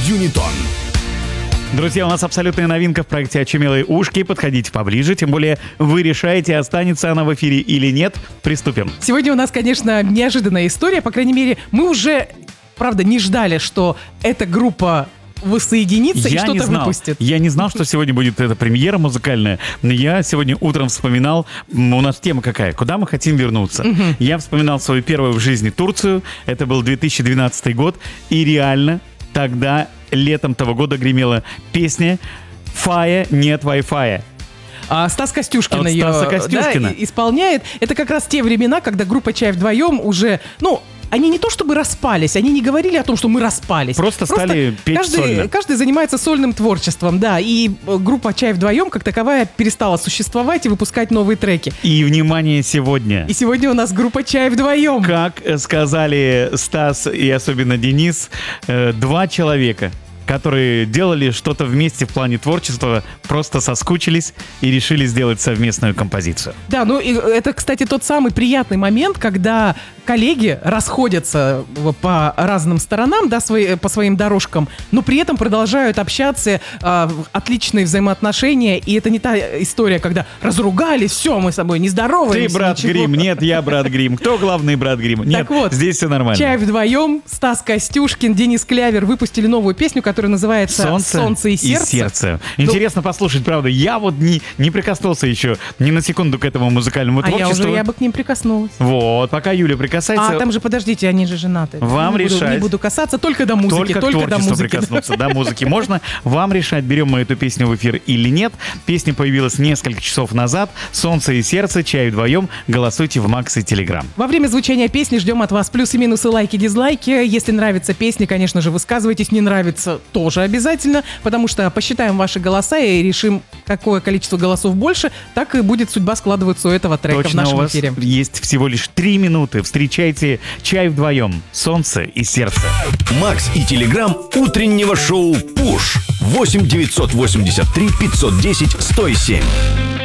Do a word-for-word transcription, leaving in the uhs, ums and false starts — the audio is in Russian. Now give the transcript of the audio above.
Юнитон. Друзья, у нас абсолютная новинка в проекте «Очумелые ушки». Подходите поближе, тем более вы решаете, останется она в эфире или нет. Приступим. Сегодня у нас, конечно, неожиданная история. По крайней мере, мы уже, правда, не ждали, что эта группа воссоединится и Я не что-то знал. выпустит. Я не знал, что сегодня будет эта премьера музыкальная. Но я сегодня утром вспоминал, м, у нас тема какая? Куда мы хотим вернуться? Я вспоминал свою первую в жизни Турцию. Это был две тысячи двенадцатый год. И реально тогда, летом того года, гремела песня «Фая, нет Wi-Fi». А Стас Костюшкин От ее Стаса Костюшкина. да, и- исполняет. Это как раз те времена, когда группа «Чай вдвоем» уже, ну, они не то чтобы распались, они не говорили о том, что мы распались. Просто стали петь каждый, сольно. каждый занимается сольным творчеством, да. И э, группа «Чай вдвоем» как таковая перестала существовать и выпускать новые треки. И, внимание, сегодня. И сегодня у нас группа «Чай вдвоем». Как э, сказали Стас и особенно Денис, э, два человека, которые делали что-то вместе в плане творчества, просто соскучились и решили сделать совместную композицию. Да, ну и это, кстати, тот самый приятный момент, когда коллеги расходятся по разным сторонам, да, свои, по своим дорожкам, но при этом продолжают общаться, э, отличные взаимоотношения, и это не та история, когда разругались, все, мы с собой не здороваемся. Ты брат ничего. Грим, нет, я брат Грим. Кто главный брат Грим? Нет, Так вот, здесь все нормально. «Чай вдвоем», Стас Костюшкин, Денис Клявер выпустили новую песню, которая называется Солнце, «Солнце и сердце». Ну, Интересно послушать, правда. Я вот не, не прикоснулся еще ни на секунду к этому музыкальному А я творчеству. уже, я бы к ним прикоснулась. Вот, пока Юля прикасается, А там же, подождите, они же женаты. Вам не буду, решать. не буду касаться, только до музыки, только, только, к до творчеству музыки. прикоснуться, до музыки можно. Вам решать, берем мы эту песню в эфир или нет. Песня появилась несколько часов назад. «Солнце и сердце», «Чай вдвоем». Голосуйте в Макс и Телеграм. Во время звучания песни ждем от вас плюсы, минусы, лайки, дизлайки. Если нравится песня, конечно же, высказывайтесь. Не нравится, тоже обязательно, потому что посчитаем ваши голоса и решим, какое количество голосов больше, так и будет судьба складываться у этого трека Точно, в нашем у вас эфире. есть всего лишь три минуты. Встречайте «Чай вдвоем», «Солнце и сердце». Макс и Телеграм утреннего шоу «Пуш». восемь девятьсот восемьдесят три пятьсот десять сто семь.